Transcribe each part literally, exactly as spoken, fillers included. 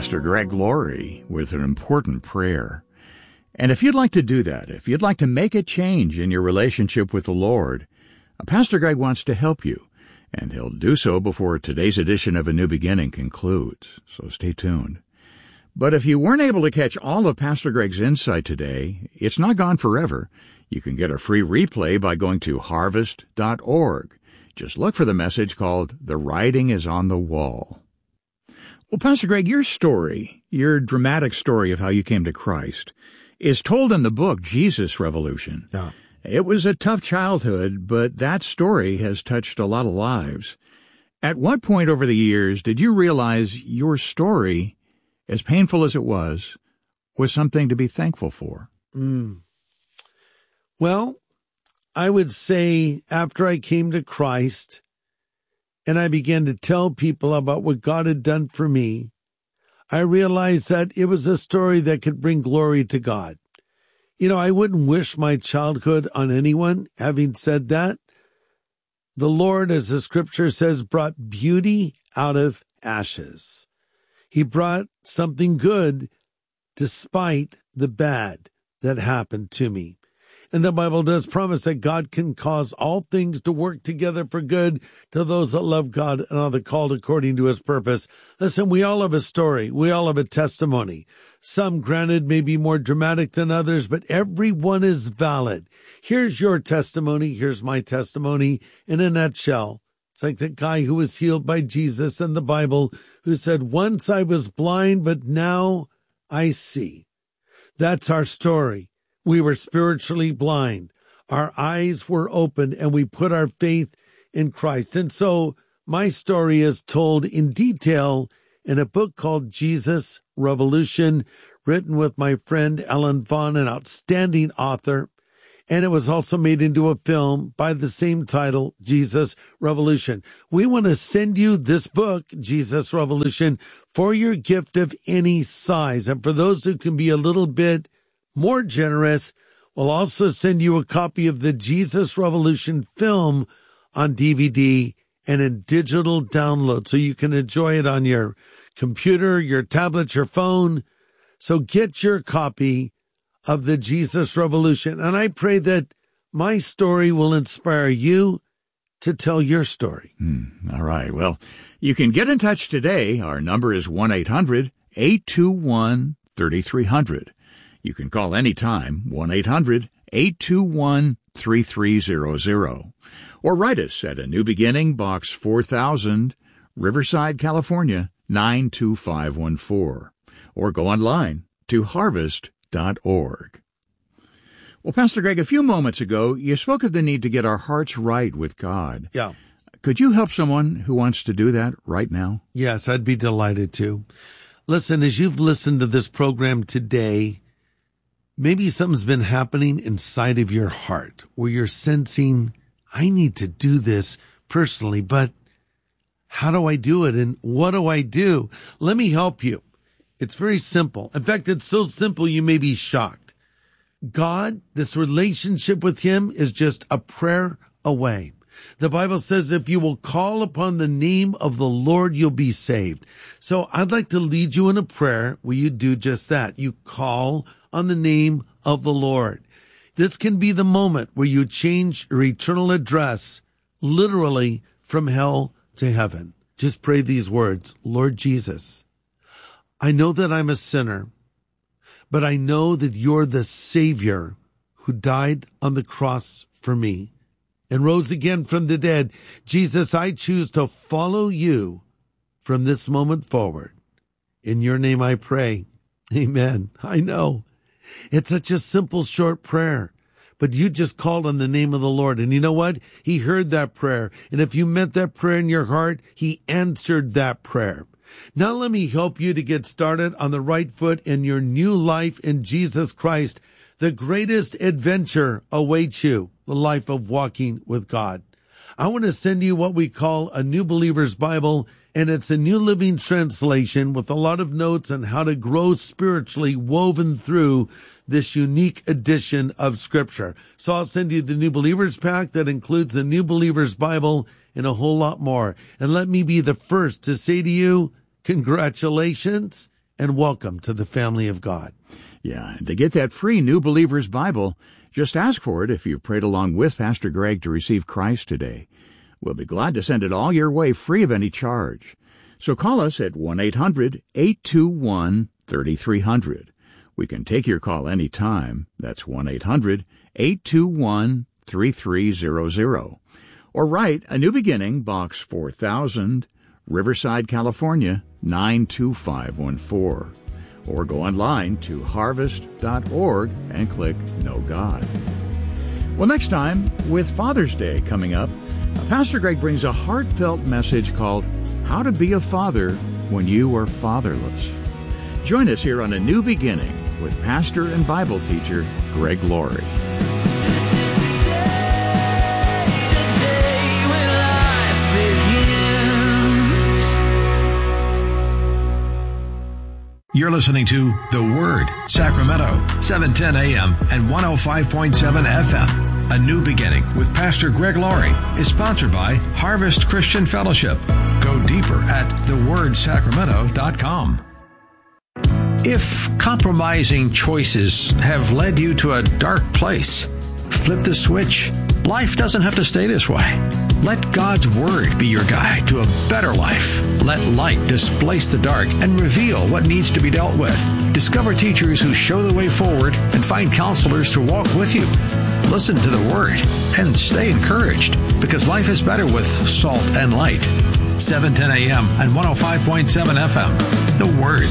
Pastor Greg Laurie with an important prayer. And if you'd like to do that, if you'd like to make a change in your relationship with the Lord, Pastor Greg wants to help you, and he'll do so before today's edition of A New Beginning concludes, so stay tuned. But if you weren't able to catch all of Pastor Greg's insight today, it's not gone forever. You can get a free replay by going to harvest dot org. Just look for the message called The Writing is on the Wall. Well, Pastor Greg, your story, your dramatic story of how you came to Christ, is told in the book Jesus Revolution. Yeah. It was a tough childhood, but that story has touched a lot of lives. At what point over the years did you realize your story, as painful as it was, was something to be thankful for? Mm. Well, I would say after I came to Christ and I began to tell people about what God had done for me, I realized that it was a story that could bring glory to God. You know, I wouldn't wish my childhood on anyone. Having said that, the Lord, as the scripture says, brought beauty out of ashes. He brought something good despite the bad that happened to me. And the Bible does promise that God can cause all things to work together for good to those that love God and are the called according to his purpose. Listen, we all have a story. We all have a testimony. Some, granted, may be more dramatic than others, but every one is valid. Here's your testimony. Here's my testimony in a nutshell. It's like the guy who was healed by Jesus in the Bible who said, once I was blind, but now I see. That's our story. We were spiritually blind. Our eyes were opened and we put our faith in Christ. And so my story is told in detail in a book called Jesus Revolution, written with my friend Ellen Vaughn, an outstanding author. And it was also made into a film by the same title, Jesus Revolution. We want to send you this book, Jesus Revolution, for your gift of any size. And for those who can be a little bit more generous, we'll also send you a copy of the Jesus Revolution film on D V D and in digital download so you can enjoy it on your computer, your tablet, your phone. So get your copy of the Jesus Revolution. And I pray that my story will inspire you to tell your story. Hmm. All right. Well, you can get in touch today. Our number is one eight hundred eight two one thirty-three hundred. You can call anytime, one eight hundred eight two one thirty-three hundred. Or write us at A New Beginning, Box four thousand, Riverside, California, nine two five one four. Or go online to harvest dot org. Well, Pastor Greg, a few moments ago, you spoke of the need to get our hearts right with God. Yeah. Could you help someone who wants to do that right now? Yes, I'd be delighted to. Listen, as you've listened to this program today, maybe something's been happening inside of your heart where you're sensing, I need to do this personally, but how do I do it? And what do I do? Let me help you. It's very simple. In fact, it's so simple you may be shocked. God, this relationship with him is just a prayer away. The Bible says if you will call upon the name of the Lord, you'll be saved. So I'd like to lead you in a prayer where you do just that. You call on the name of the Lord. This can be the moment where you change your eternal address, literally from hell to heaven. Just pray these words. Lord Jesus, I know that I'm a sinner, but I know that you're the Savior who died on the cross for me and rose again from the dead. Jesus, I choose to follow you from this moment forward. In your name I pray. Amen. I know. It's such a simple, short prayer, but you just called on the name of the Lord. And you know what? He heard that prayer. And if you meant that prayer in your heart, he answered that prayer. Now let me help you to get started on the right foot in your new life in Jesus Christ. The greatest adventure awaits you, the life of walking with God. I want to send you what we call a New Believer's Bible, and it's a New Living Translation with a lot of notes on how to grow spiritually woven through this unique edition of Scripture. So I'll send you the New Believer's Pack that includes the New Believer's Bible and a whole lot more. And let me be the first to say to you, congratulations and welcome to the family of God. Yeah, and to get that free New Believer's Bible, just ask for it if you've prayed along with Pastor Greg to receive Christ today. We'll be glad to send it all your way free of any charge. So call us at one eight hundred eight two one three three zero zero. We can take your call any time. That's one eight hundred eight two one three three zero zero. Or write A New Beginning, Box four thousand, Riverside, California, nine two five one four. Or go online to harvest dot org and click Know God. Well, next time, with Father's Day coming up, Pastor Greg brings a heartfelt message called How to Be a Father When You Are Fatherless. Join us here on A New Beginning with pastor and Bible teacher Greg Laurie. You're listening to The Word, Sacramento, seven ten a.m. and one oh five point seven F M. A New Beginning with Pastor Greg Laurie is sponsored by Harvest Christian Fellowship. Go deeper at the word sacramento dot com. If compromising choices have led you to a dark place, flip the switch. Life doesn't have to stay this way. Let God's Word be your guide to a better life. Let light displace the dark and reveal what needs to be dealt with. Discover teachers who show the way forward and find counselors to walk with you. Listen to the Word and stay encouraged, because life is better with salt and light. seven ten a.m. and one oh five point seven F M. The Word.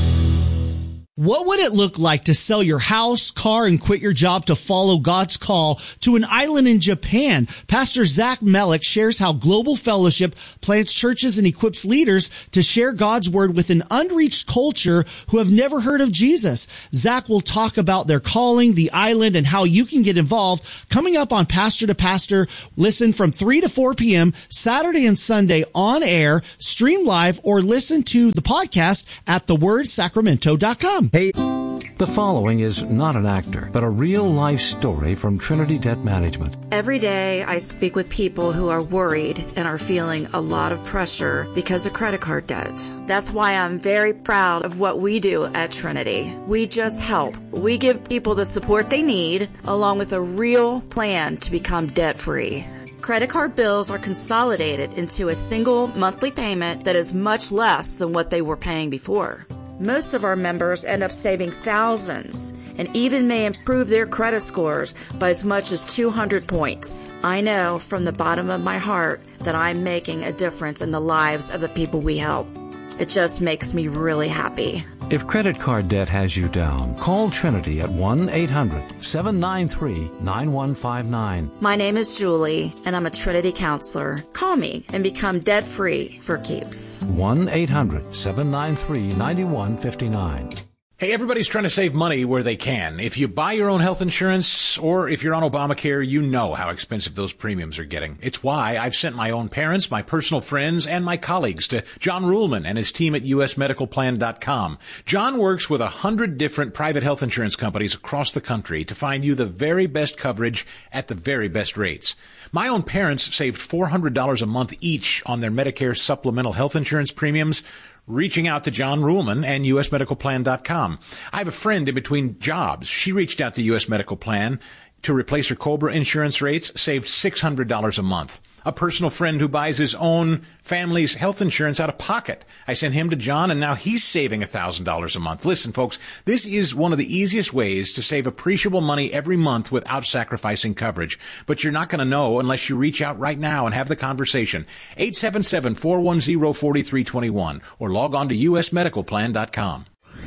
What would it look like to sell your house, car, and quit your job to follow God's call to an island in Japan? Pastor Zach Melick shares how Global Fellowship plants churches and equips leaders to share God's word with an unreached culture who have never heard of Jesus. Zach will talk about their calling, the island, and how you can get involved. Coming up on Pastor to Pastor, listen from three to four p.m. Saturday and Sunday on air, stream live, or listen to the podcast at the word sacramento dot com. Hey, the following is not an actor, but a real-life story from Trinity Debt Management. Every day I speak with people who are worried and are feeling a lot of pressure because of credit card debt. That's why I'm very proud of what we do at Trinity. We just help. We give people the support they need, along with a real plan to become debt-free. Credit card bills are consolidated into a single monthly payment that is much less than what they were paying before. Most of our members end up saving thousands and even may improve their credit scores by as much as two hundred points. I know from the bottom of my heart that I'm making a difference in the lives of the people we help. It just makes me really happy. If credit card debt has you down, call Trinity at one eight hundred seven nine three nine one five nine. My name is Julie, and I'm a Trinity counselor. Call me and become debt-free for keeps. one eight hundred seven nine three nine one five nine. Hey, everybody's trying to save money where they can. If you buy your own health insurance or if you're on Obamacare, you know how expensive those premiums are getting. It's why I've sent my own parents, my personal friends, and my colleagues to John Ruhlman and his team at U S medical plan dot com. John works with a hundred different private health insurance companies across the country to find you the very best coverage at the very best rates. My own parents saved four hundred dollars a month each on their Medicare supplemental health insurance premiums, reaching out to John Ruhlman and U S medical plan dot com. I have a friend in between jobs. She reached out to U S Medical Plan to replace her COBRA insurance rates, saved six hundred dollars a month. A personal friend who buys his own family's health insurance out of pocket. I sent him to John, and now he's saving one thousand dollars a month. Listen, folks, this is one of the easiest ways to save appreciable money every month without sacrificing coverage. But you're not going to know unless you reach out right now and have the conversation. eight seven seven, four one zero, four three two one or log on to U S medical plan dot com.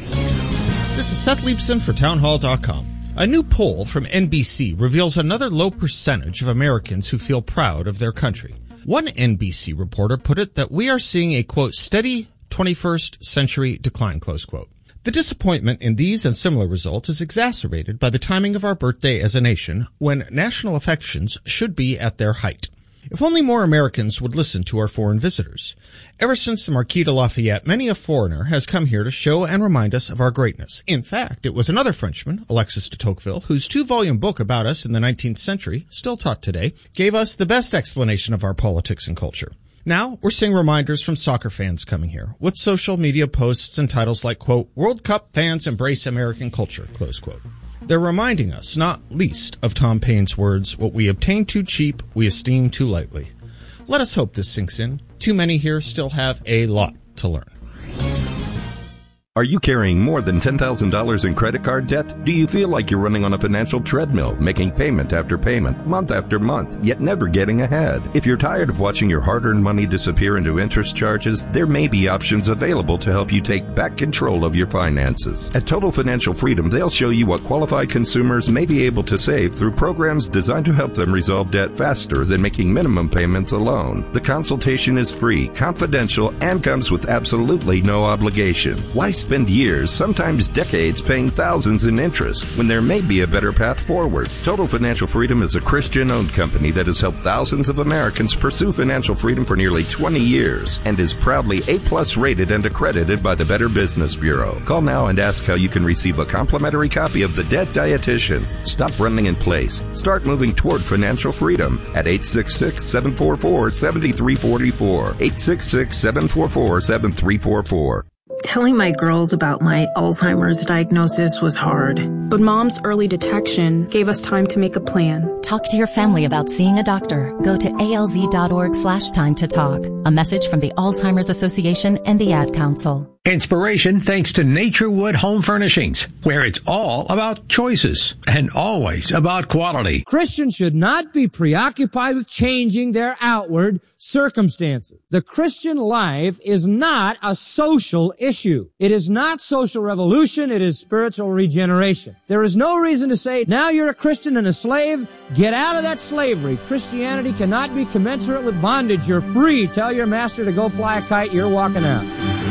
This is Seth Leibson for town hall dot com. A new poll from N B C reveals another low percentage of Americans who feel proud of their country. One N B C reporter put it that we are seeing a, quote, steady twenty-first century decline, close quote. The disappointment in these and similar results is exacerbated by the timing of our birthday as a nation, when national affections should be at their height. If only more Americans would listen to our foreign visitors. Ever since the Marquis de Lafayette, many a foreigner has come here to show and remind us of our greatness. In fact, it was another Frenchman, Alexis de Tocqueville, whose two-volume book about us in the nineteenth century, still taught today, gave us the best explanation of our politics and culture. Now, we're seeing reminders from soccer fans coming here, with social media posts and titles like, quote, World Cup fans embrace American culture, close quote. They're reminding us, not least, of Tom Paine's words, what we obtain too cheap, we esteem too lightly. Let us hope this sinks in. Too many here still have a lot to learn. Are you carrying more than ten thousand dollars in credit card debt? Do you feel like you're running on a financial treadmill, making payment after payment, month after month, yet never getting ahead? If you're tired of watching your hard-earned money disappear into interest charges, there may be options available to help you take back control of your finances. At Total Financial Freedom, they'll show you what qualified consumers may be able to save through programs designed to help them resolve debt faster than making minimum payments alone. The consultation is free, confidential, and comes with absolutely no obligation. Why spend years, sometimes decades, paying thousands in interest when there may be a better path forward? Total Financial Freedom is a Christian-owned company that has helped thousands of Americans pursue financial freedom for nearly twenty years and is proudly A-plus rated and accredited by the Better Business Bureau. Call now and ask how you can receive a complimentary copy of The Debt Dietitian. Stop running in place. Start moving toward financial freedom at eight six six, seven four four, seven three four four. eight six six, seven four four, seven three four four. Telling my girls about my Alzheimer's diagnosis was hard. But Mom's early detection gave us time to make a plan. Talk to your family about seeing a doctor. Go to alz.org slash time to talk. A message from the Alzheimer's Association and the Ad Council. Inspiration thanks to Naturewood Home Furnishings, where it's all about choices and always about quality. Christians should not be preoccupied with changing their outward circumstances. The Christian life is not a social issue. It is not social revolution. It is spiritual regeneration. There is no reason to say, now you're a Christian and a slave. Get out of that slavery. Christianity cannot be commensurate with bondage. You're free. Tell your master to go fly a kite. You're walking out.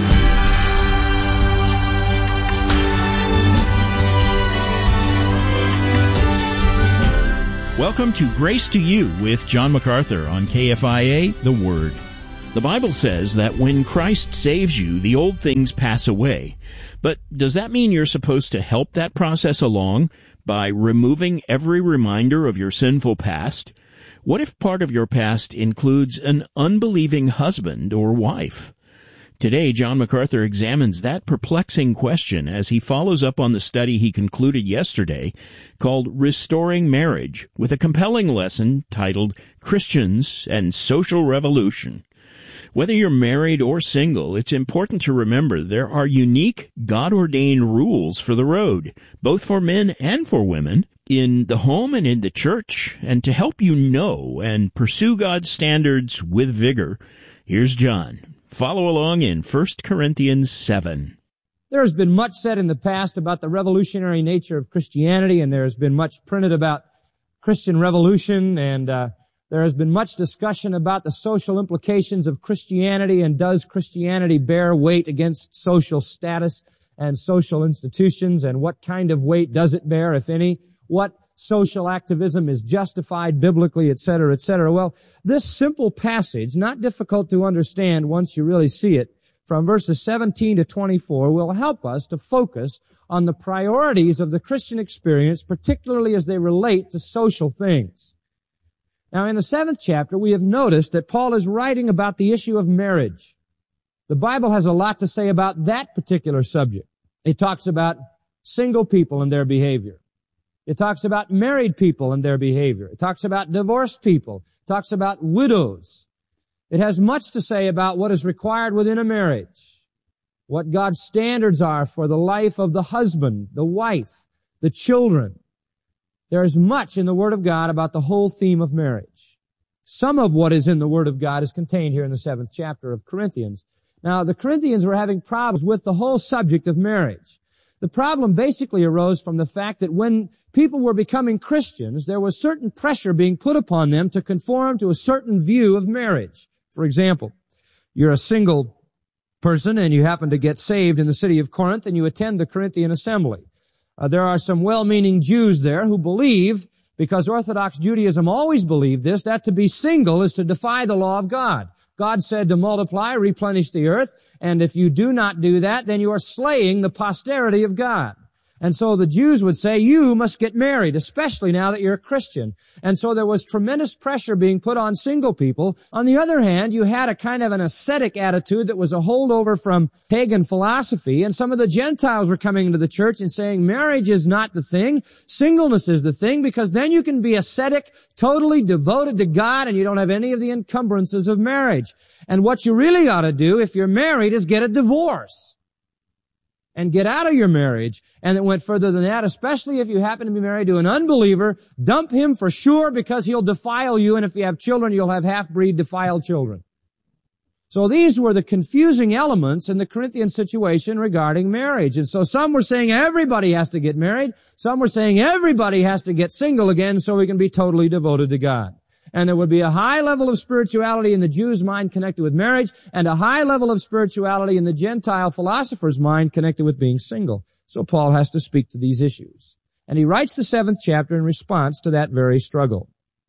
Welcome to Grace to You with John MacArthur on K F I A, The Word. The Bible says that when Christ saves you, the old things pass away. But does that mean you're supposed to help that process along by removing every reminder of your sinful past? What if part of your past includes an unbelieving husband or wife? Today, John MacArthur examines that perplexing question as he follows up on the study he concluded yesterday called Restoring Marriage, with a compelling lesson titled Christians and Social Revolution. Whether you're married or single, it's important to remember there are unique, God-ordained rules for the road, both for men and for women, in the home and in the church. And to help you know and pursue God's standards with vigor, here's John. Follow along in First Corinthians seven. There has been much said in the past about the revolutionary nature of Christianity, and there has been much printed about Christian revolution, and uh, there has been much discussion about the social implications of Christianity, and does Christianity bear weight against social status and social institutions, and what kind of weight does it bear, if any? What social activism is justified biblically, et cetera, et cetera. Well, this simple passage, not difficult to understand once you really see it, from verses seventeen to twenty-four, will help us to focus on the priorities of the Christian experience, particularly as they relate to social things. Now, in the seventh chapter, we have noticed that Paul is writing about the issue of marriage. The Bible has a lot to say about that particular subject. It talks about single people and their behavior. It talks about married people and their behavior. It talks about divorced people. It talks about widows. It has much to say about what is required within a marriage, what God's standards are for the life of the husband, the wife, the children. There is much in the Word of God about the whole theme of marriage. Some of what is in the Word of God is contained here in the seventh chapter of Corinthians. Now, the Corinthians were having problems with the whole subject of marriage. The problem basically arose from the fact that when people were becoming Christians, there was certain pressure being put upon them to conform to a certain view of marriage. For example, you're a single person and you happen to get saved in the city of Corinth and you attend the Corinthian assembly. Uh, there are some well-meaning Jews there who believe, because Orthodox Judaism always believed this, that to be single is to defy the law of God. God said to multiply, replenish the earth, and if you do not do that, then you are slaying the posterity of God. And so the Jews would say, you must get married, especially now that you're a Christian. And so there was tremendous pressure being put on single people. On the other hand, you had a kind of an ascetic attitude that was a holdover from pagan philosophy. And some of the Gentiles were coming into the church and saying, marriage is not the thing. Singleness is the thing, because then you can be ascetic, totally devoted to God, and you don't have any of the encumbrances of marriage. And what you really ought to do if you're married is get a divorce. And get out of your marriage. And it went further than that, especially if you happen to be married to an unbeliever. Dump him for sure, because he'll defile you, and if you have children, you'll have half-breed defiled children. So these were the confusing elements in the Corinthian situation regarding marriage. And so some were saying everybody has to get married. Some were saying everybody has to get single again so we can be totally devoted to God. And there would be a high level of spirituality in the Jew's mind connected with marriage, and a high level of spirituality in the Gentile philosopher's mind connected with being single. So Paul has to speak to these issues. And he writes the seventh chapter in response to that very struggle.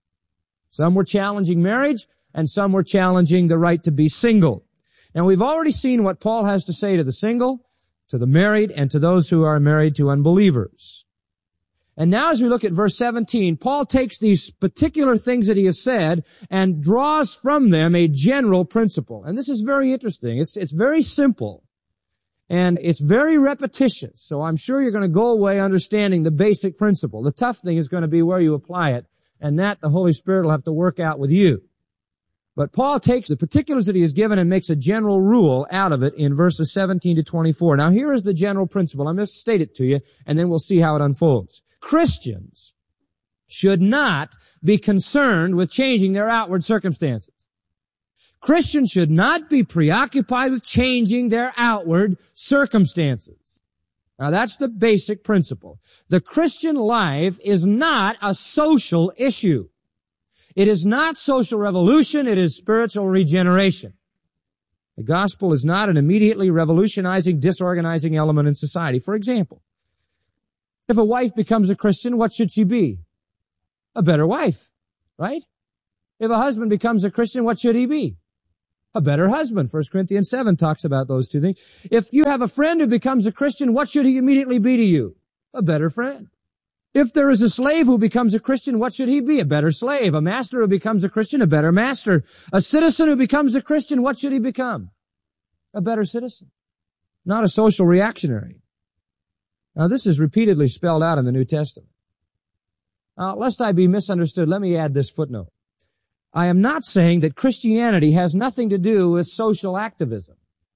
Some were challenging marriage, and some were challenging the right to be single. Now we've already seen what Paul has to say to the single, to the married, and to those who are married to unbelievers. And now as we look at verse seventeen, Paul takes these particular things that he has said and draws from them a general principle. And this is very interesting. It's, it's very simple. And it's very repetitious. So I'm sure you're going to go away understanding the basic principle. The tough thing is going to be where you apply it. And that the Holy Spirit will have to work out with you. But Paul takes the particulars that he has given and makes a general rule out of it in verses seventeen to twenty-four. Now here is the general principle. I'm going to state it to you, and then we'll see how it unfolds. Christians should not be concerned with changing their outward circumstances. Christians should not be preoccupied with changing their outward circumstances. Now that's the basic principle. The Christian life is not a social issue. It is not social revolution, it is spiritual regeneration. The gospel is not an immediately revolutionizing, disorganizing element in society. For example, if a wife becomes a Christian, what should she be? A better wife, right? If a husband becomes a Christian, what should he be? A better husband. First Corinthians seven talks about those two things. If you have a friend who becomes a Christian, what should he immediately be to you? A better friend. If there is a slave who becomes a Christian, what should he be? A better slave. A master who becomes a Christian, a better master. A citizen who becomes a Christian, what should he become? A better citizen. Not a social reactionary. Now, this is repeatedly spelled out in the New Testament. Now, lest I be misunderstood, let me add this footnote. I am not saying that Christianity has nothing to do with social activism.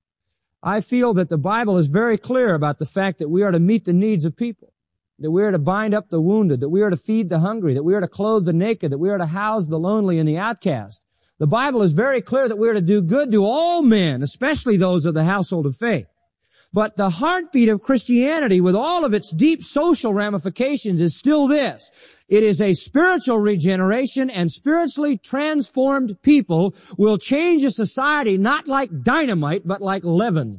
I feel that the Bible is very clear about the fact that we are to meet the needs of people, that we are to bind up the wounded, that we are to feed the hungry, that we are to clothe the naked, that we are to house the lonely and the outcast. The Bible is very clear that we are to do good to all men, especially those of the household of faith. But the heartbeat of Christianity, with all of its deep social ramifications, is still this. It is a spiritual regeneration, and spiritually transformed people will change a society not like dynamite, but like leaven.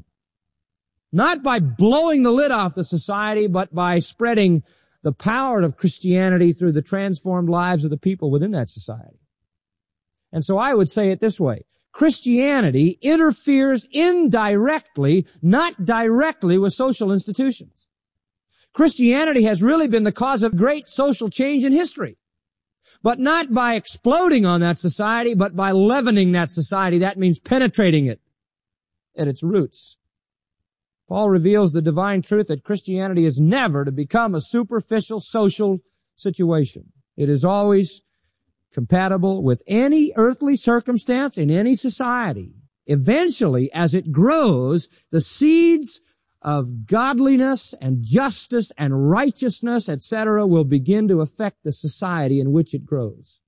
Not by blowing the lid off the society, but by spreading the power of Christianity through the transformed lives of the people within that society. And so I would say it this way. Christianity interferes indirectly, not directly, with social institutions. Christianity has really been the cause of great social change in history. But not by exploding on that society, but by leavening that society. That means penetrating it at its roots. Paul reveals the divine truth that Christianity is never to become a superficial social situation. It is always compatible with any earthly circumstance in any society. Eventually, as it grows, the seeds of godliness and justice and righteousness, et cetera, will begin to affect the society in which it grows.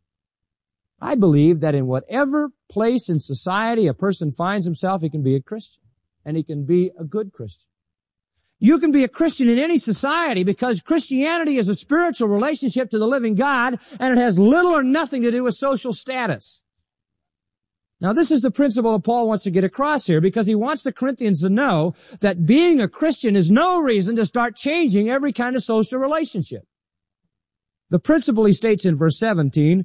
I believe that in whatever place in society a person finds himself, he can be a Christian, and he can be a good Christian. You can be a Christian in any society because Christianity is a spiritual relationship to the living God, and it has little or nothing to do with social status. Now, this is the principle that Paul wants to get across here, because he wants the Corinthians to know that being a Christian is no reason to start changing every kind of social relationship. The principle he states in verse seventeen,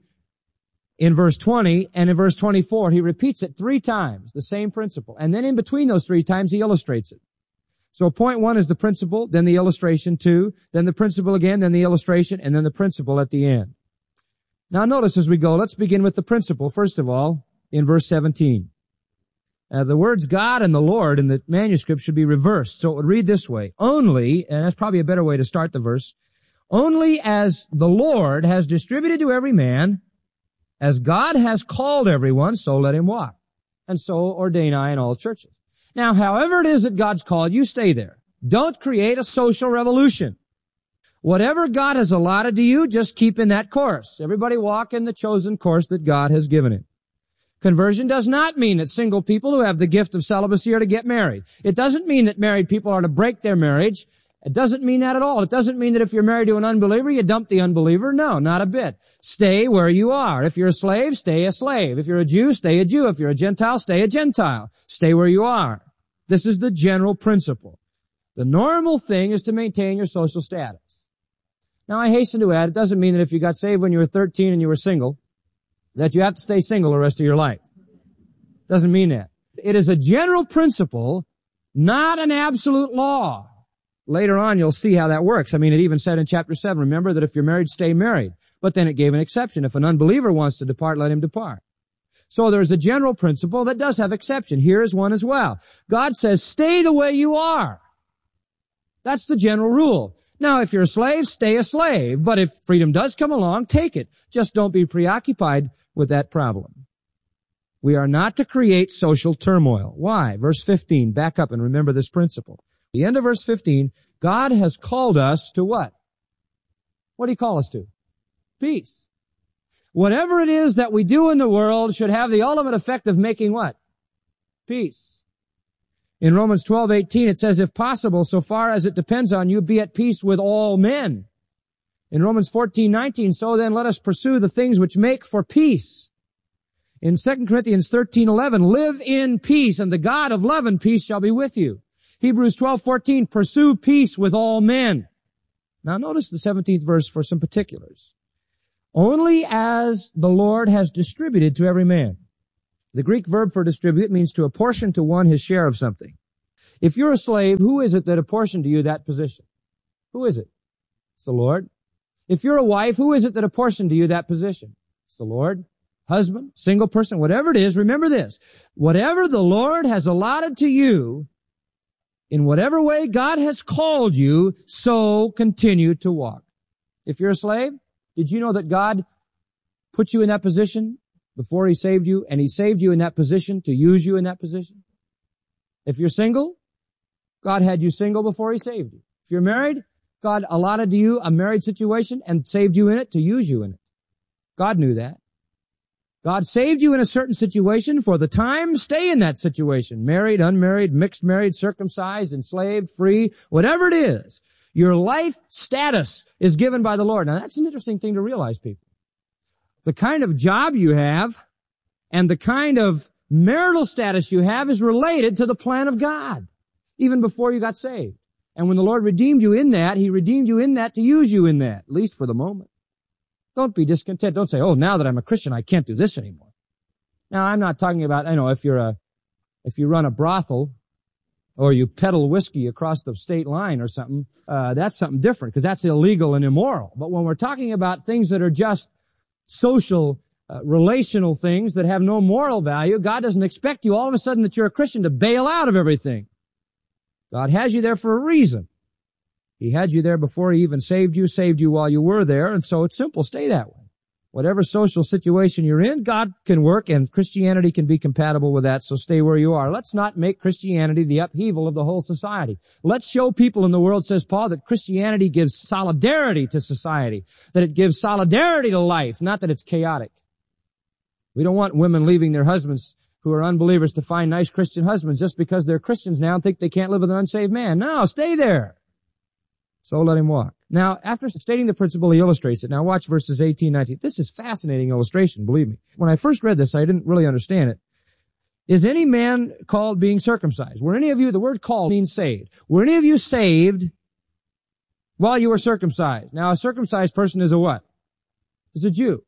in verse twenty, and in verse twenty-four, he repeats it three times, the same principle. And then in between those three times, he illustrates it. So point one is the principle, then the illustration, two, then the principle again, then the illustration, and then the principle at the end. Now notice as we go, let's begin with the principle, first of all, in verse seventeen. Uh, the words God and the Lord in the manuscript should be reversed. So it would read this way. Only, and that's probably a better way to start the verse, only as the Lord has distributed to every man, as God has called everyone, so let him walk. And so ordain I in all churches. Now, however it is that God's called, you stay there. Don't create a social revolution. Whatever God has allotted to you, just keep in that course. Everybody walk in the chosen course that God has given him. Conversion does not mean that single people who have the gift of celibacy are to get married. It doesn't mean that married people are to break their marriage. It doesn't mean that at all. It doesn't mean that if you're married to an unbeliever, you dump the unbeliever. No, not a bit. Stay where you are. If you're a slave, stay a slave. If you're a Jew, stay a Jew. If you're a Gentile, stay a Gentile. Stay where you are. This is the general principle. The normal thing is to maintain your social status. Now, I hasten to add, it doesn't mean that if you got saved when you were thirteen and you were single, that you have to stay single the rest of your life. Doesn't mean that. It is a general principle, not an absolute law. Later on, you'll see how that works. I mean, it even said in chapter seven, remember that if you're married, stay married. But then it gave an exception. If an unbeliever wants to depart, let him depart. So there's a general principle that does have exception. Here is one as well. God says, stay the way you are. That's the general rule. Now, if you're a slave, stay a slave. But if freedom does come along, take it. Just don't be preoccupied with that problem. We are not to create social turmoil. Why? Verse fifteen, back up and remember this principle. The end of verse fifteen, God has called us to what? What did he call us to? Peace. Whatever it is that we do in the world should have the ultimate effect of making what? Peace. In Romans twelve eighteen, it says, if possible, so far as it depends on you, be at peace with all men. In Romans fourteen nineteen, so then let us pursue the things which make for peace. In Second Corinthians thirteen eleven, live in peace, and the God of love and peace shall be with you. Hebrews twelve fourteen, pursue peace with all men. Now notice the seventeenth verse for some particulars. Only as the Lord has distributed to every man. The Greek verb for distribute means to apportion to one his share of something. If you're a slave, who is it that apportioned to you that position? Who is it? It's the Lord. If you're a wife, who is it that apportioned to you that position? It's the Lord. Husband, single person, whatever it is, remember this. Whatever the Lord has allotted to you, in whatever way God has called you, so continue to walk. If you're a slave, did you know that God put you in that position before he saved you, and he saved you in that position to use you in that position? If you're single, God had you single before he saved you. If you're married, God allotted to you a married situation and saved you in it to use you in it. God knew that. God saved you in a certain situation for the time. Stay in that situation. Married, unmarried, mixed married, circumcised, enslaved, free, whatever it is. Your life status is given by the Lord. Now that's an interesting thing to realize, people. The kind of job you have and the kind of marital status you have is related to the plan of God, even before you got saved. And when the Lord redeemed you in that, he redeemed you in that to use you in that, at least for the moment. Don't be discontent. Don't say, oh, now that I'm a Christian, I can't do this anymore. Now, I'm not talking about, I know, if you're a, if you run a brothel or you peddle whiskey across the state line or something, uh, that's something different because that's illegal and immoral. But when we're talking about things that are just social, uh, relational things that have no moral value, God doesn't expect you all of a sudden that you're a Christian to bail out of everything. God has you there for a reason. He had you there before he even saved you, saved you while you were there, and so it's simple. Stay that way. Whatever social situation you're in, God can work, and Christianity can be compatible with that, so stay where you are. Let's not make Christianity the upheaval of the whole society. Let's show people in the world, says Paul, that Christianity gives solidarity to society, that it gives solidarity to life, not that it's chaotic. We don't want women leaving their husbands who are unbelievers to find nice Christian husbands just because they're Christians now and think they can't live with an unsaved man. No, stay there. So let him walk. Now, after stating the principle, he illustrates it. Now watch verses eighteen, nineteen. This is fascinating illustration, believe me. When I first read this, I didn't really understand it. Is any man called being circumcised? Were any of you, the word called means saved. Were any of you saved while you were circumcised? Now, a circumcised person is a what? Is a Jew.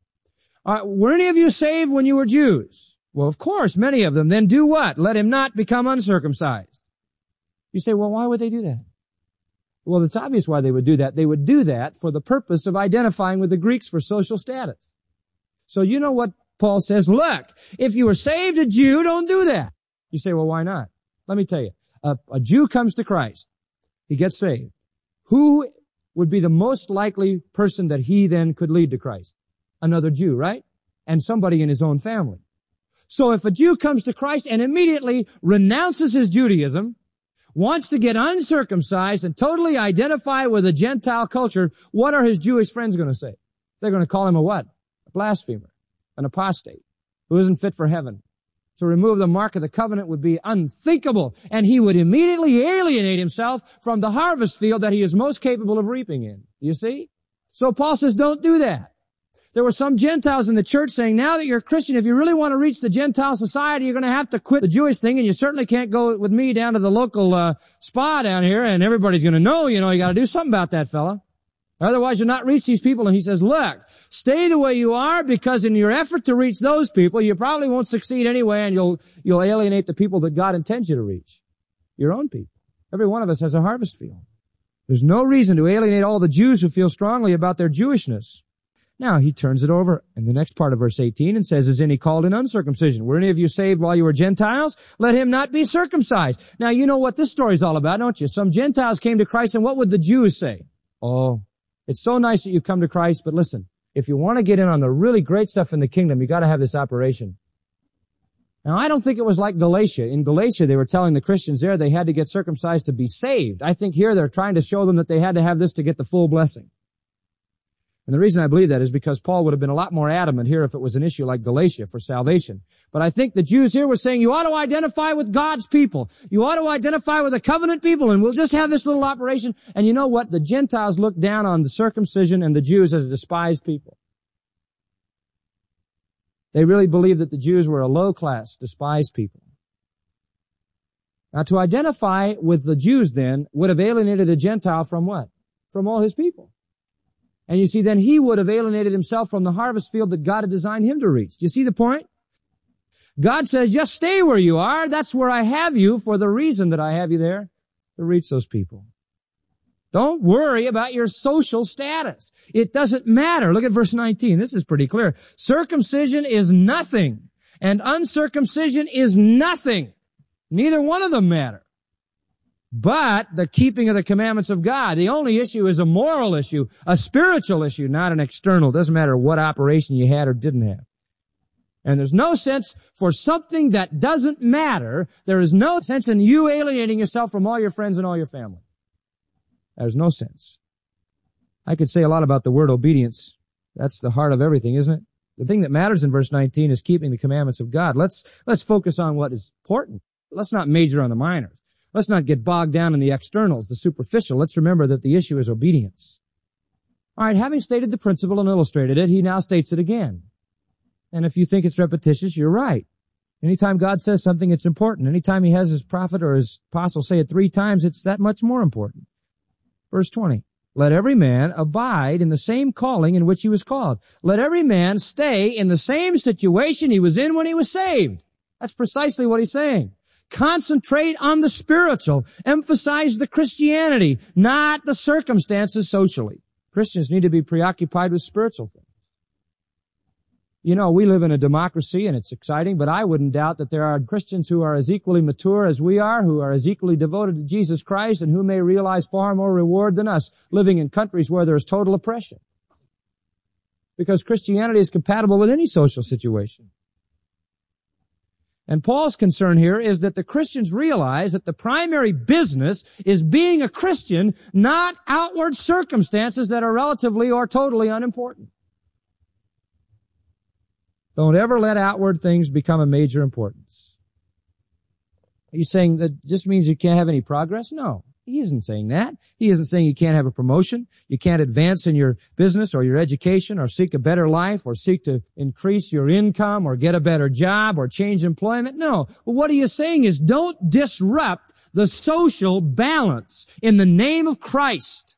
Uh, were any of you saved when you were Jews? Well, of course, many of them. Then do what? Let him not become uncircumcised. You say, well, why would they do that? Well, it's obvious why they would do that. They would do that for the purpose of identifying with the Greeks for social status. So you know what Paul says? Look, if you were saved a Jew, don't do that. You say, well, why not? Let me tell you. A, a Jew comes to Christ. He gets saved. Who would be the most likely person that he then could lead to Christ? Another Jew, right? And somebody in his own family. So if a Jew comes to Christ and immediately renounces his Judaism, wants to get uncircumcised and totally identify with a Gentile culture, what are his Jewish friends going to say? They're going to call him a what? A blasphemer, an apostate, who isn't fit for heaven. To remove the mark of the covenant would be unthinkable, and he would immediately alienate himself from the harvest field that he is most capable of reaping in. You see? So Paul says, don't do that. There were some Gentiles in the church saying, now that you're a Christian, if you really want to reach the Gentile society, you're going to have to quit the Jewish thing, and you certainly can't go with me down to the local uh, spa down here, and everybody's going to know, you know, you got to do something about that fella. Otherwise, you'll not reach these people. And he says, look, stay the way you are, because in your effort to reach those people, you probably won't succeed anyway, and you'll, you'll alienate the people that God intends you to reach. Your own people. Every one of us has a harvest field. There's no reason to alienate all the Jews who feel strongly about their Jewishness. Now, he turns it over in the next part of verse eighteen and says, is any called in uncircumcision? Were any of you saved while you were Gentiles? Let him not be circumcised. Now, you know what this story's all about, don't you? Some Gentiles came to Christ, and what would the Jews say? Oh, it's so nice that you've come to Christ, but listen, if you want to get in on the really great stuff in the kingdom, you got to have this operation. Now, I don't think it was like Galatia. In Galatia, they were telling the Christians there they had to get circumcised to be saved. I think here they're trying to show them that they had to have this to get the full blessing. And the reason I believe that is because Paul would have been a lot more adamant here if it was an issue like Galatia for salvation. But I think the Jews here were saying, you ought to identify with God's people. You ought to identify with the covenant people, and we'll just have this little operation. And you know what? The Gentiles looked down on the circumcision and the Jews as a despised people. They really believed that the Jews were a low-class, despised people. Now, to identify with the Jews then would have alienated a Gentile from what? From all his people. And you see, then he would have alienated himself from the harvest field that God had designed him to reach. Do you see the point? God says, just stay where you are. That's where I have you for the reason that I have you there, to reach those people. Don't worry about your social status. It doesn't matter. Look at verse nineteen. This is pretty clear. Circumcision is nothing, and uncircumcision is nothing. Neither one of them matter. But the keeping of the commandments of God. The only issue is a moral issue, a spiritual issue, not an external. It doesn't matter what operation you had or didn't have. And there's no sense for something that doesn't matter. There is no sense in you alienating yourself from all your friends and all your family. There's no sense. I could say a lot about the word obedience. That's the heart of everything, isn't it? The thing that matters in verse nineteen is keeping the commandments of God. Let's, let's focus on what is important. Let's not major on the minors. Let's not get bogged down in the externals, the superficial. Let's remember that the issue is obedience. All right, having stated the principle and illustrated it, he now states it again. And if you think it's repetitious, you're right. Anytime God says something, it's important. Anytime he has his prophet or his apostle say it three times, it's that much more important. Verse twenty, let every man abide in the same calling in which he was called. Let every man stay in the same situation he was in when he was saved. That's precisely what he's saying. Concentrate on the spiritual. Emphasize the Christianity, not the circumstances socially. Christians need to be preoccupied with spiritual things. You know, we live in a democracy and it's exciting, but I wouldn't doubt that there are Christians who are as equally mature as we are, who are as equally devoted to Jesus Christ, and who may realize far more reward than us living in countries where there is total oppression. Because Christianity is compatible with any social situation. And Paul's concern here is that the Christians realize that the primary business is being a Christian, not outward circumstances that are relatively or totally unimportant. Don't ever let outward things become a major importance. Are you saying that just means you can't have any progress? No, he isn't saying that. He isn't saying you can't have a promotion, you can't advance in your business or your education or seek a better life or seek to increase your income or get a better job or change employment. No. Well, what he is saying is don't disrupt the social balance in the name of Christ.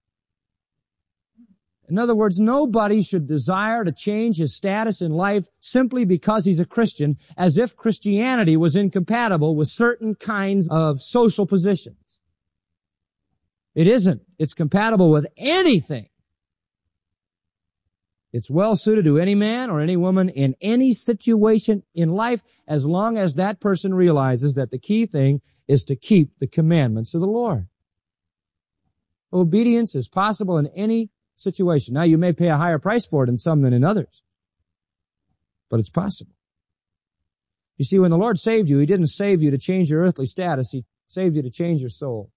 In other words, nobody should desire to change his status in life simply because he's a Christian, as if Christianity was incompatible with certain kinds of social positions. It isn't. It's compatible with anything. It's well suited to any man or any woman in any situation in life, as long as that person realizes that the key thing is to keep the commandments of the Lord. Obedience is possible in any situation. Now, you may pay a higher price for it in some than in others, but it's possible. You see, when the Lord saved you, He didn't save you to change your earthly status. He saved you to change your soul,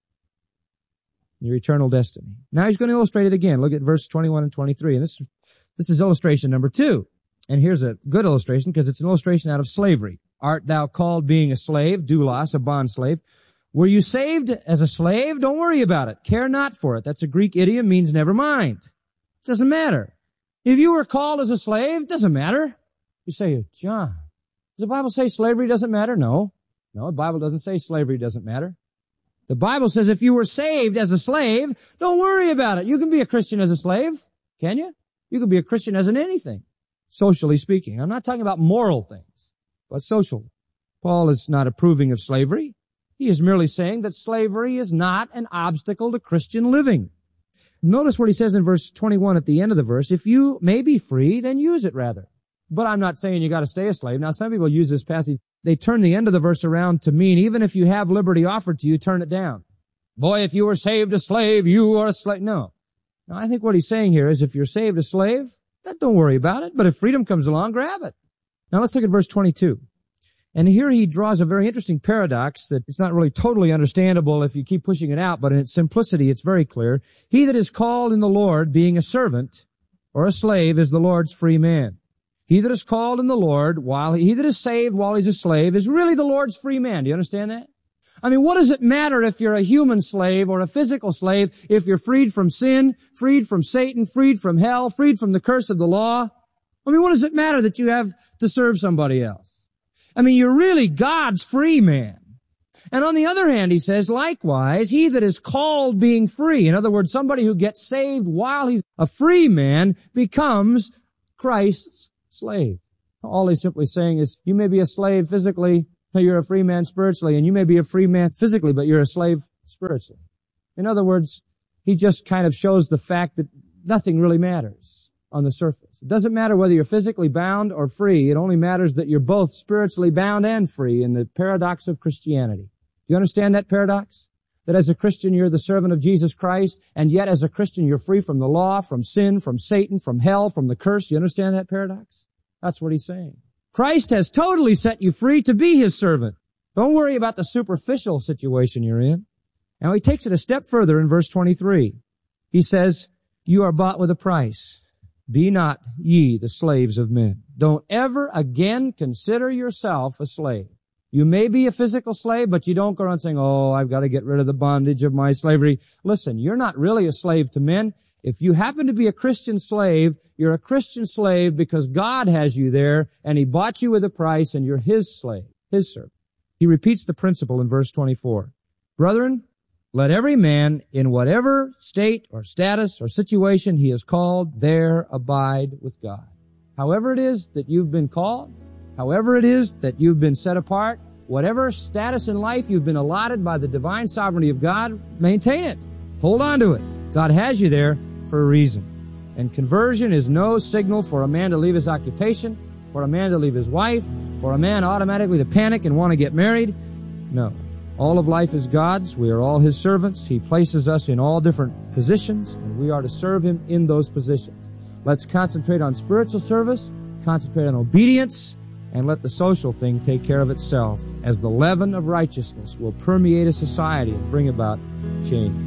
your eternal destiny. Now He's going to illustrate it again. Look at verse twenty-one and twenty-three. And this, this is illustration number two. And here's a good illustration because it's an illustration out of slavery. Art thou called being a slave, doulos, a bondslave? Were you saved as a slave? Don't worry about it. Care not for it. That's a Greek idiom, means never mind. It doesn't matter. If you were called as a slave, it doesn't matter. You say, John, does the Bible say slavery doesn't matter? No. No, the Bible doesn't say slavery doesn't matter. The Bible says if you were saved as a slave, don't worry about it. You can be a Christian as a slave, can you? You can be a Christian as an anything, socially speaking. I'm not talking about moral things, but social. Paul is not approving of slavery. He is merely saying that slavery is not an obstacle to Christian living. Notice what he says in verse twenty-one at the end of the verse. If you may be free, then use it rather. But I'm not saying you got to stay a slave. Now, some people use this passage. They turn the end of the verse around to mean even if you have liberty offered to you, turn it down. Boy, if you were saved a slave, you are a slave. No. Now, I think what he's saying here is if you're saved a slave, then don't worry about it. But if freedom comes along, grab it. Now, let's look at verse twenty-two. And here he draws a very interesting paradox that it's not really totally understandable if you keep pushing it out, but in its simplicity, it's very clear. He that is called in the Lord, being a servant or a slave, is the Lord's free man. He that is called in the Lord, while he, he that is saved while he's a slave, is really the Lord's free man. Do you understand that? I mean, what does it matter if you're a human slave or a physical slave, if you're freed from sin, freed from Satan, freed from hell, freed from the curse of the law? I mean, what does it matter that you have to serve somebody else? I mean, you're really God's free man. And on the other hand, he says, likewise, he that is called being free, in other words, somebody who gets saved while he's a free man, becomes Christ's slave. All he's simply saying is, you may be a slave physically, but you're a free man spiritually, and you may be a free man physically, but you're a slave spiritually. In other words, he just kind of shows the fact that nothing really matters on the surface. It doesn't matter whether you're physically bound or free. It only matters that you're both spiritually bound and free in the paradox of Christianity. Do you understand that paradox? That as a Christian, you're the servant of Jesus Christ, and yet as a Christian, you're free from the law, from sin, from Satan, from hell, from the curse. Do you understand that paradox? That's what he's saying. Christ has totally set you free to be his servant. Don't worry about the superficial situation you're in. Now he takes it a step further in verse twenty-three. He says, you are bought with a price. Be not ye the slaves of men. Don't ever again consider yourself a slave. You may be a physical slave, but you don't go around saying, oh, I've got to get rid of the bondage of my slavery. Listen, you're not really a slave to men. If you happen to be a Christian slave, you're a Christian slave because God has you there, and he bought you with a price, and you're his slave, his servant. He repeats the principle in verse twenty-four. Brethren, let every man, in whatever state or status or situation he is called, there abide with God. However it is that you've been called, however it is that you've been set apart, whatever status in life you've been allotted by the divine sovereignty of God, maintain it. Hold on to it. God has you there for a reason. And conversion is no signal for a man to leave his occupation, for a man to leave his wife, for a man automatically to panic and want to get married. No. All of life is God's. We are all his servants. He places us in all different positions, and we are to serve him in those positions. Let's concentrate on spiritual service, concentrate on obedience, and let the social thing take care of itself as the leaven of righteousness will permeate a society and bring about change.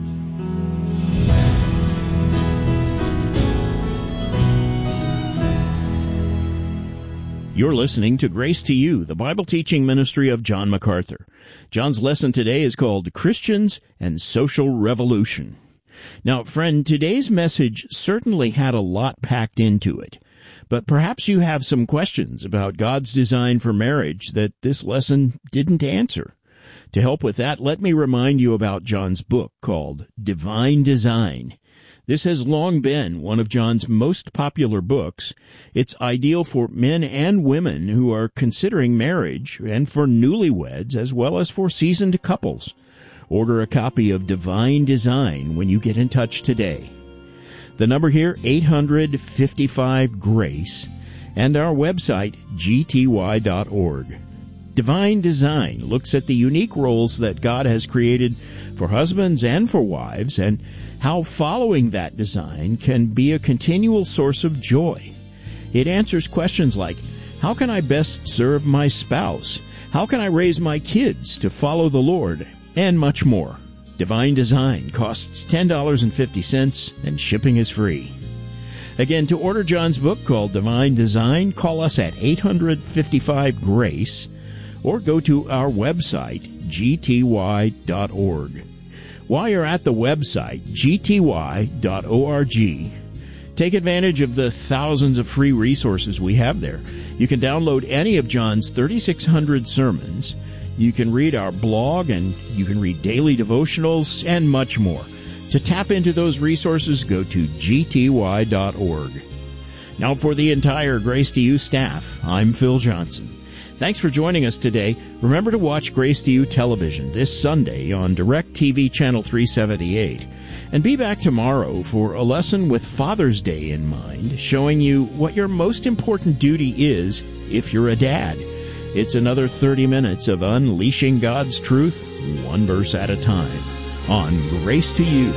You're listening to Grace to You, the Bible teaching ministry of John MacArthur. John's lesson today is called Christians and Social Revolution. Now, friend, today's message certainly had a lot packed into it, but perhaps you have some questions about God's design for marriage that this lesson didn't answer. To help with that, let me remind you about John's book called Divine Design. This has long been one of John's most popular books. It's ideal for men and women who are considering marriage and for newlyweds as well as for seasoned couples. Order a copy of Divine Design when you get in touch today. The number here, eight hundred fifty-five GRACE, and our website, g t y dot org. Divine Design looks at the unique roles that God has created for husbands and for wives, and how following that design can be a continual source of joy. It answers questions like, how can I best serve my spouse? How can I raise my kids to follow the Lord? And much more. Divine Design costs ten dollars and fifty cents, and shipping is free. Again, to order John's book called Divine Design, call us at eight hundred fifty-five GRACE or go to our website, g t y dot org. While you're at the website, g t y dot org, take advantage of the thousands of free resources we have there. You can download any of John's thirty-six hundred sermons. You can read our blog, and you can read daily devotionals, and much more. To tap into those resources, go to g t y dot org. Now, for the entire Grace to You staff, I'm Phil Johnson. Thanks for joining us today. Remember to watch Grace to You television this Sunday on DirecTV Channel three seventy-eight. And be back tomorrow for a lesson with Father's Day in mind, showing you what your most important duty is if you're a dad. It's another thirty minutes of unleashing God's truth, one verse at a time, on Grace to You.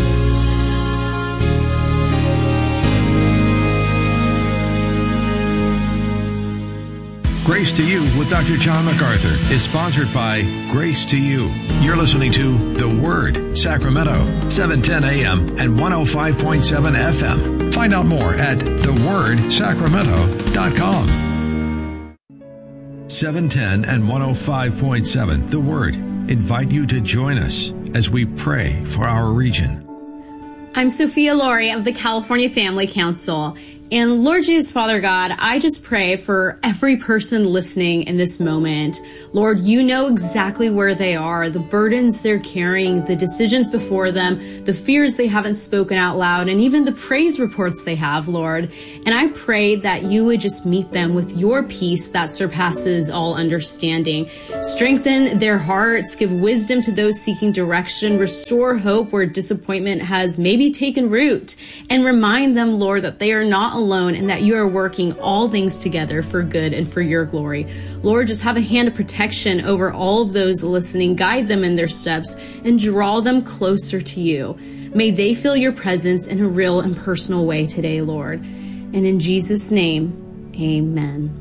Grace to You with Doctor John MacArthur is sponsored by Grace to You. You're listening to The Word, Sacramento, seven ten a.m. and one oh five point seven F M. Find out more at the word sacramento dot com. seven ten and one oh five point seven, The Word, invite you to join us as we pray for our region. I'm Sophia Laurie of the California Family Council. And Lord Jesus, Father God, I just pray for every person listening in this moment. Lord, you know exactly where they are, the burdens they're carrying, the decisions before them, the fears they haven't spoken out loud, and even the praise reports they have, Lord. And I pray that you would just meet them with your peace that surpasses all understanding. Strengthen their hearts, give wisdom to those seeking direction, restore hope where disappointment has maybe taken root, and remind them, Lord, that they are not alone and that you are working all things together for good and for your glory. Lord, just have a hand of protection over all of those listening, guide them in their steps, and draw them closer to you. May they feel your presence in a real and personal way today, Lord. And in Jesus' name, amen.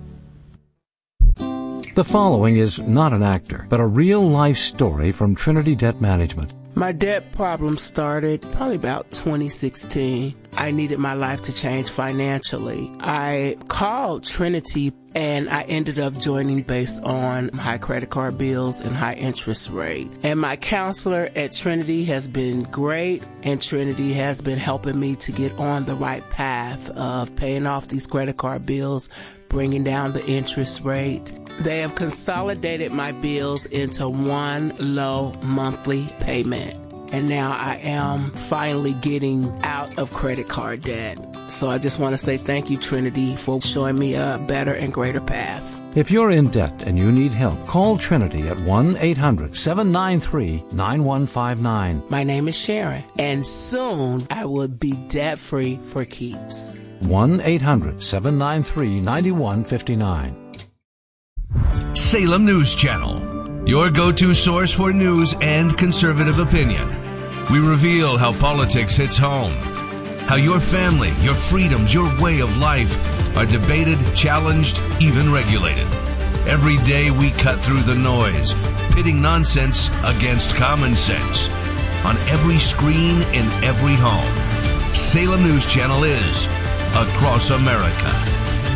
The following is not an actor, but a real-life story from Trinity Debt Management. My debt problem started probably about twenty sixteen. I needed my life to change financially. I called Trinity and I ended up joining based on high credit card bills and high interest rate. And my counselor at Trinity has been great, and Trinity has been helping me to get on the right path of paying off these credit card bills, bringing down the interest rate. They have consolidated my bills into one low monthly payment. And now I am finally getting out of credit card debt. So I just want to say thank you, Trinity, for showing me a better and greater path. If you're in debt and you need help, call Trinity at one eight hundred seven nine three nine one five nine. My name is Sharon, and soon I will be debt-free for keeps. one eight hundred seven nine three nine one five nine. Salem News Channel, your go-to source for news and conservative opinion. We reveal how politics hits home, how your family, your freedoms, your way of life are debated, challenged, even regulated. Every day we cut through the noise, pitting nonsense against common sense. On every screen, in every home, Salem News Channel is across America.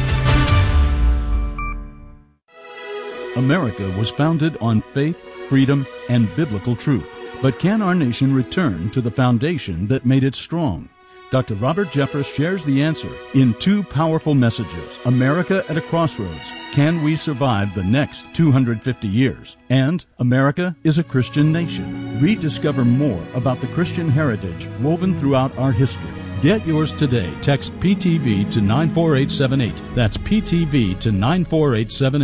America was founded on faith, freedom, and biblical truth. But can our nation return to the foundation that made it strong? Doctor Robert Jeffress shares the answer in two powerful messages, America at a Crossroads, Can We Survive the Next two hundred fifty Years? And America is a Christian Nation. Rediscover more about the Christian heritage woven throughout our history. Get yours today. Text P T V to nine four eight seven eight. That's P T V to nine four eight seven eight.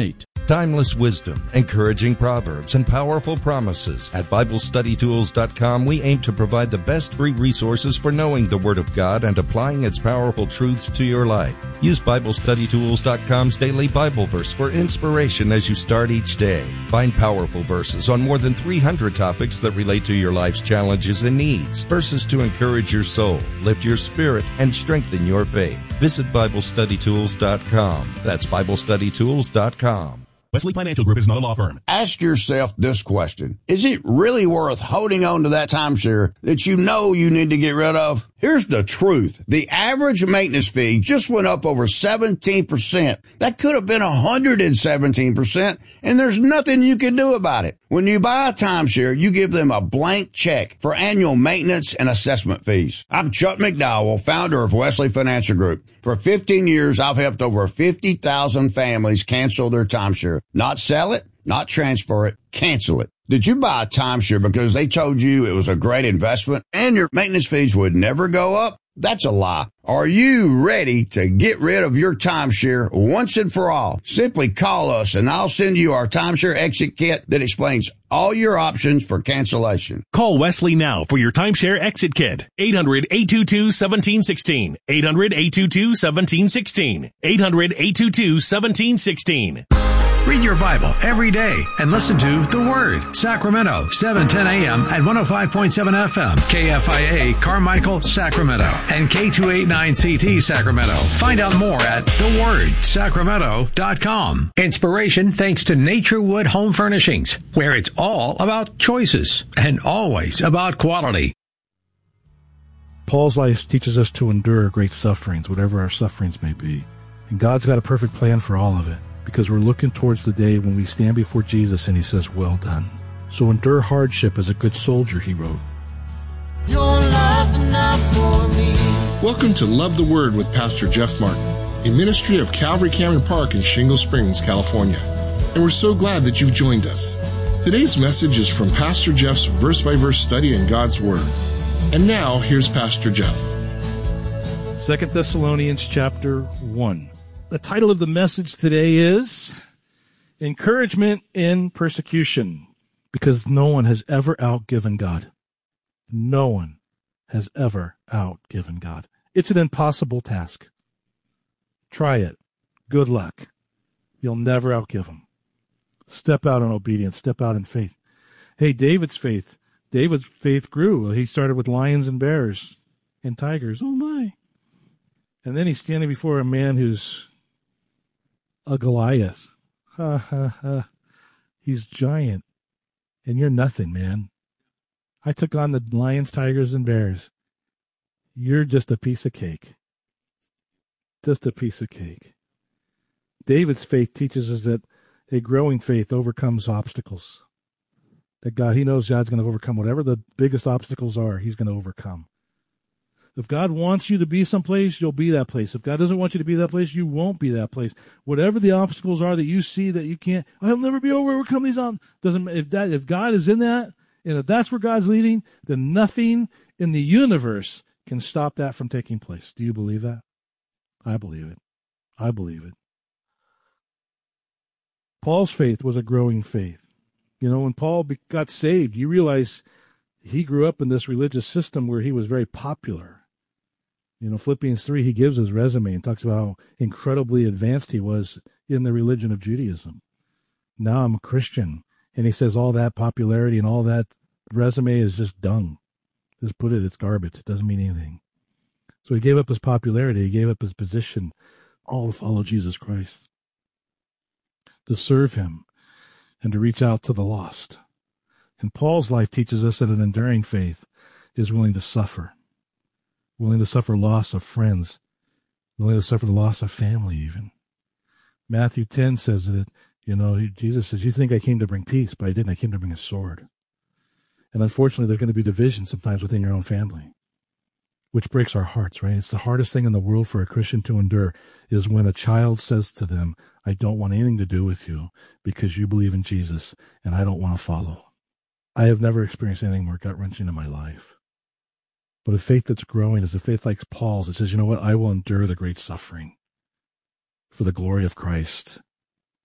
Timeless wisdom, encouraging proverbs, and powerful promises. At Bible Study Tools dot com, we aim to provide the best free resources for knowing the Word of God and applying its powerful truths to your life. Use Bible Study Tools dot com's daily Bible verse for inspiration as you start each day. Find powerful verses on more than three hundred topics that relate to your life's challenges and needs. Verses to encourage your soul, lift your spirit, and strengthen your faith. Visit Bible Study Tools dot com. That's Bible Study Tools dot com. Wesley Financial Group is not a law firm. Ask yourself this question. Is it really worth holding on to that timeshare that you know you need to get rid of? Here's the truth. The average maintenance fee just went up over seventeen percent. That could have been one hundred seventeen percent, and there's nothing you can do about it. When you buy a timeshare, you give them a blank check for annual maintenance and assessment fees. I'm Chuck McDowell, founder of Wesley Financial Group. For fifteen years, I've helped over fifty thousand families cancel their timeshare. Not sell it, not transfer it, cancel it. Did you buy a timeshare because they told you it was a great investment and your maintenance fees would never go up? That's a lie. Are you ready to get rid of your timeshare once and for all? Simply call us and I'll send you our timeshare exit kit that explains all your options for cancellation. Call Wesley now for your timeshare exit kit. eight hundred, eight two two, one seven one six. eight hundred, eight two two, one seven one six. eight hundred, eight two two, one seven one six. Read your Bible every day and listen to The Word, Sacramento, seven ten a.m. at one oh five point seven F M, K F I A, Carmichael, Sacramento, and K two eighty-nine C T, Sacramento. Find out more at the word sacramento dot com. Inspiration thanks to Naturewood Home Furnishings, where it's all about choices and always about quality. Paul's life teaches us to endure great sufferings, whatever our sufferings may be. And God's got a perfect plan for all of it, because we're looking towards the day when we stand before Jesus and he says, well done. So endure hardship as a good soldier, he wrote. Your love's enough for me. Welcome to Love the Word with Pastor Jeff Martin, a ministry of Calvary Cameron Park in Shingle Springs, California. And we're so glad that you've joined us. Today's message is from Pastor Jeff's verse-by-verse study in God's Word. And now, here's Pastor Jeff. Second Thessalonians chapter one. The title of the message today is Encouragement in Persecution, because no one has ever outgiven God. No one has ever outgiven God. It's an impossible task. Try it. Good luck. You'll never outgive him. Step out in obedience. Step out in faith. Hey, David's faith. David's faith grew. He started with lions and bears and tigers. Oh, my. And then he's standing before a man who's a Goliath. Ha, ha, ha. He's giant. And you're nothing, man. I took on the lions, tigers, and bears. You're just a piece of cake. Just a piece of cake. David's faith teaches us that a growing faith overcomes obstacles. That God, he knows God's going to overcome whatever the biggest obstacles are, he's going to overcome. If God wants you to be someplace, you'll be that place. If God doesn't want you to be that place, you won't be that place. Whatever the obstacles are that you see that you can't, I'll never be able to overcome these obstacles. Doesn't if that if God is in that, and if that's where God's leading, then nothing in the universe can stop that from taking place. Do you believe that? I believe it. I believe it. Paul's faith was a growing faith. You know, when Paul got saved, you realize he grew up in this religious system where he was very popular. You know, Philippians three, he gives his resume and talks about how incredibly advanced he was in the religion of Judaism. Now I'm a Christian. And he says all that popularity and all that resume is just dung. Just put it, it's garbage. It doesn't mean anything. So he gave up his popularity. He gave up his position, all to follow Jesus Christ, to serve him, and to reach out to the lost. And Paul's life teaches us that an enduring faith is willing to suffer. Willing to suffer loss of friends, willing to suffer the loss of family even. Matthew ten says that, you know, Jesus says, you think I came to bring peace, but I didn't. I came to bring a sword. And unfortunately, there's going to be division sometimes within your own family, which breaks our hearts, right? It's the hardest thing in the world for a Christian to endure is when a child says to them, I don't want anything to do with you because you believe in Jesus and I don't want to follow. I have never experienced anything more gut-wrenching in my life. But a faith that's growing is a faith like Paul's. It says, you know what? I will endure the great suffering for the glory of Christ.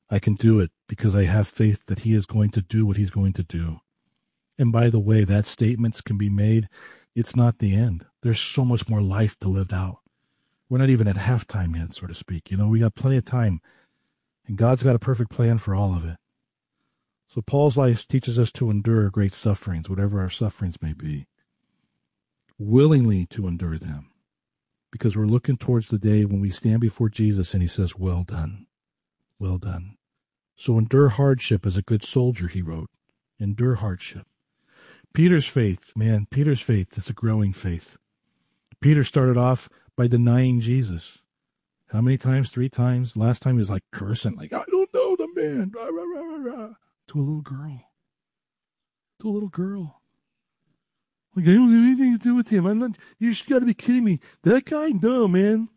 I can do it because I have faith that he is going to do what he's going to do. And by the way, that statements can be made. It's not the end. There's so much more life to live out. We're not even at halftime yet, so to speak. You know, we got plenty of time. And God's got a perfect plan for all of it. So Paul's life teaches us to endure great sufferings, whatever our sufferings may be. Willingly to endure them. Because we're looking towards the day when we stand before Jesus and he says, well done. Well done. So endure hardship as a good soldier, he wrote. Endure hardship. Peter's faith, man, Peter's faith is a growing faith. Peter started off by denying Jesus. How many times? Three times. Last time he was like cursing, like, I don't know the man. Rah, rah, rah, rah, rah. To a little girl. To a little girl. Like, I don't have anything to do with him. I'm not, you just got to be kidding me. That guy? No, man.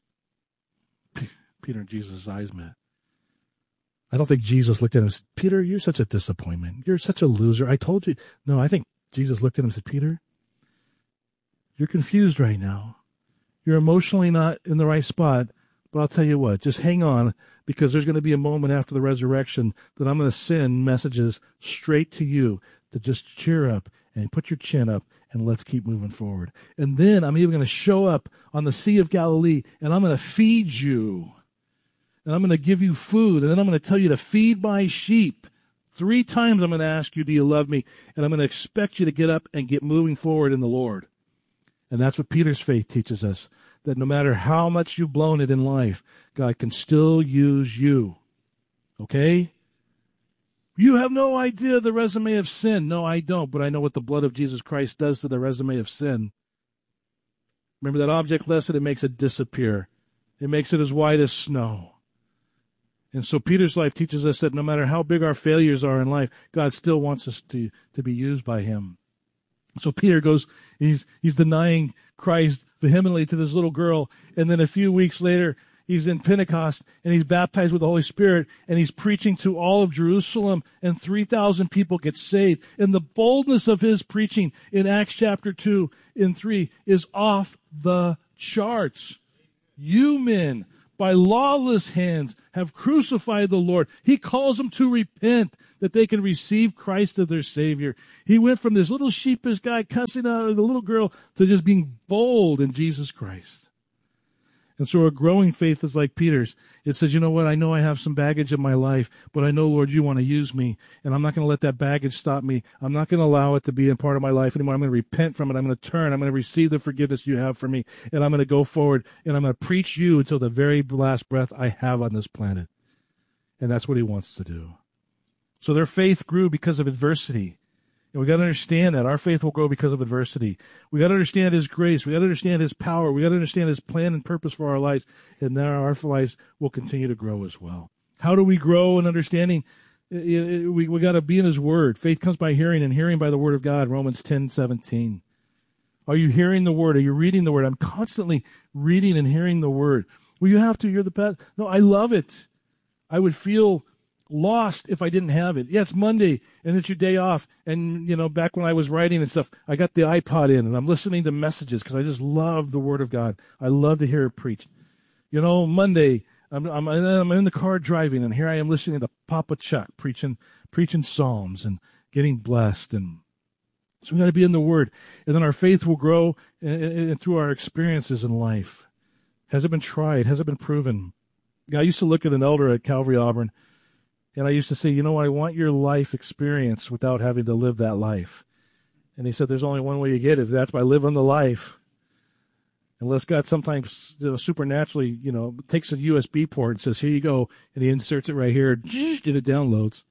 P- Peter and Jesus' eyes met. I don't think Jesus looked at him and said, Peter, you're such a disappointment. You're such a loser. I told you. No, I think Jesus looked at him and said, Peter, you're confused right now. You're emotionally not in the right spot, but I'll tell you what, just hang on, because there's going to be a moment after the resurrection that I'm going to send messages straight to you to just cheer up and put your chin up and let's keep moving forward. And then I'm even going to show up on the Sea of Galilee and I'm going to feed you. And I'm going to give you food, and then I'm going to tell you to feed my sheep. Three times I'm going to ask you, do you love me? And I'm going to expect you to get up and get moving forward in the Lord. And that's what Peter's faith teaches us, that no matter how much you've blown it in life, God can still use you. Okay? You have no idea the resume of sin. No, I don't, but I know what the blood of Jesus Christ does to the resume of sin. Remember that object lesson? It makes it disappear. It makes it as white as snow. And so Peter's life teaches us that no matter how big our failures are in life, God still wants us to, to be used by him. So Peter goes, he's, he's denying Christ vehemently to this little girl. And then a few weeks later, he's in Pentecost and he's baptized with the Holy Spirit and he's preaching to all of Jerusalem and three thousand people get saved. And the boldness of his preaching in Acts chapter two and three is off the charts. You men, by lawless hands, have crucified the Lord. He calls them to repent that they can receive Christ as their Savior. He went from this little sheepish guy cussing out the little girl to just being bold in Jesus Christ. And so a growing faith is like Peter's. It says, you know what, I know I have some baggage in my life, but I know, Lord, you want to use me, and I'm not going to let that baggage stop me. I'm not going to allow it to be a part of my life anymore. I'm going to repent from it. I'm going to turn. I'm going to receive the forgiveness you have for me, and I'm going to go forward, and I'm going to preach you until the very last breath I have on this planet. And that's what he wants to do. So their faith grew because of adversity. And we got to understand that our faith will grow because of adversity. We got to understand his grace. We got to understand his power. We got to understand his plan and purpose for our lives. And then our lives will continue to grow as well. How do we grow in understanding? We, we got to be in his word. Faith comes by hearing, and hearing by the word of God, Romans ten seventeen. Are you hearing the word? Are you reading the word? I'm constantly reading and hearing the word. Well, you have to. You're the best. No, I love it. I would feel lost if I didn't have it. Yeah, it's Monday and it's your day off. And, you know, back when I was writing and stuff, I got the iPod in and I'm listening to messages because I just love the Word of God. I love to hear it preached. You know, Monday, I'm, I'm, I'm in the car driving and here I am listening to Papa Chuck preaching, preaching Psalms and getting blessed. And so we got to be in the Word. And then our faith will grow and, and through our experiences in life. Has it been tried? Has it been proven? I used to look at an elder at Calvary Auburn, and I used to say, you know, I want your life experience without having to live that life. And he said, there's only one way you get it. That's by living the life. Unless God sometimes, you know, supernaturally, you know, takes a U S B port and says, here you go, and he inserts it right here, and it downloads.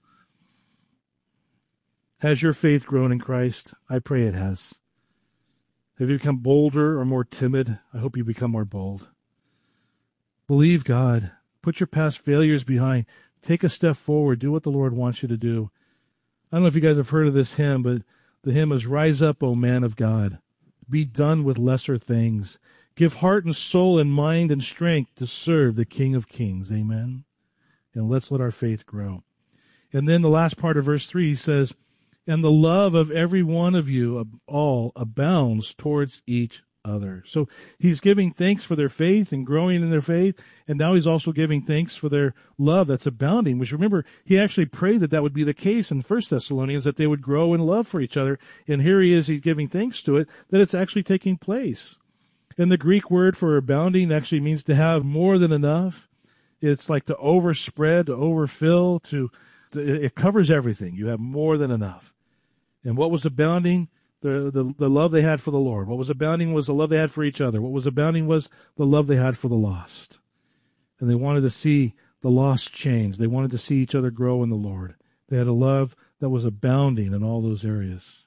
Has your faith grown in Christ? I pray it has. Have you become bolder or more timid? I hope you become more bold. Believe God. Put your past failures behind. Take a step forward. Do what the Lord wants you to do. I don't know if you guys have heard of this hymn, but the hymn is, Rise Up, O Man of God. Be done with lesser things. Give heart and soul and mind and strength to serve the King of Kings. Amen. And let's let our faith grow. And then the last part of verse three says, and the love of every one of you, of all, abounds towards each other. So he's giving thanks for their faith and growing in their faith, and now he's also giving thanks for their love that's abounding, which remember, he actually prayed that that would be the case in First Thessalonians, that they would grow in love for each other, and here he is, he's giving thanks to it, that it's actually taking place. And the Greek word for abounding actually means to have more than enough. It's like to overspread, to overfill, to, to it covers everything. You have more than enough. And what was abounding? The, the the love they had for the Lord. What was abounding was the love they had for each other. What was abounding was the love they had for the lost. And they wanted to see the lost change. They wanted to see each other grow in the Lord. They had a love that was abounding in all those areas.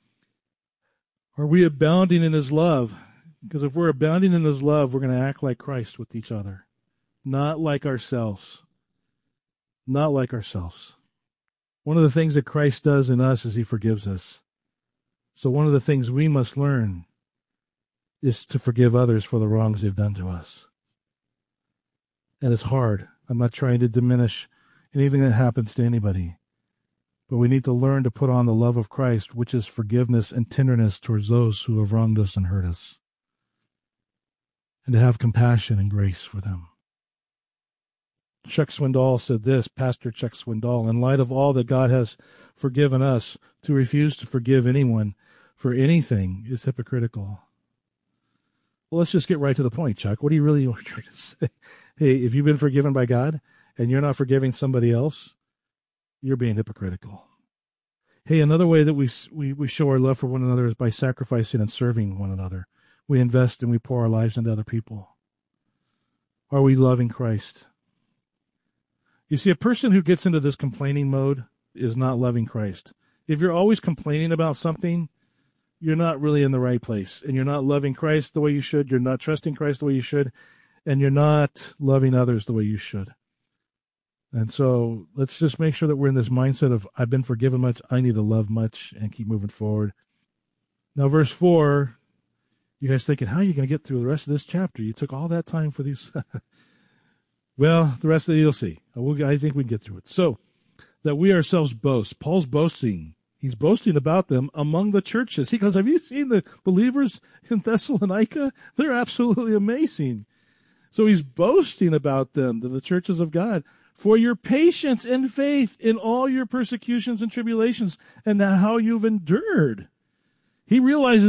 Are we abounding in his love? Because if we're abounding in his love, we're going to act like Christ with each other. Not like ourselves. Not like ourselves. One of the things that Christ does in us is he forgives us. So one of the things we must learn is to forgive others for the wrongs they've done to us. And it's hard. I'm not trying to diminish anything that happens to anybody. But we need to learn to put on the love of Christ, which is forgiveness and tenderness towards those who have wronged us and hurt us. And to have compassion and grace for them. Chuck Swindoll said this, Pastor Chuck Swindoll, in light of all that God has forgiven us, to refuse to forgive anyone for anything is hypocritical. Well, let's just get right to the point, Chuck. What are you really trying to say? Hey, if you've been forgiven by God and you're not forgiving somebody else, you're being hypocritical. Hey, another way that we, we, we show our love for one another is by sacrificing and serving one another. We invest and we pour our lives into other people. Are we loving Christ? You see, a person who gets into this complaining mode is not loving Christ. If you're always complaining about something, you're not really in the right place. And you're not loving Christ the way you should. You're not trusting Christ the way you should. And you're not loving others the way you should. And so let's just make sure that we're in this mindset of, I've been forgiven much, I need to love much, and keep moving forward. Now, verse four, you guys thinking, how are you going to get through the rest of this chapter? You took all that time for these. Well, the rest of it you'll see. I think we can get through it. So, that we ourselves boast. Paul's boasting. He's boasting about them among the churches. He goes, have you seen the believers in Thessalonica? They're absolutely amazing. So he's boasting about them, to the churches of God, for your patience and faith in all your persecutions and tribulations, and how you've endured. He realizes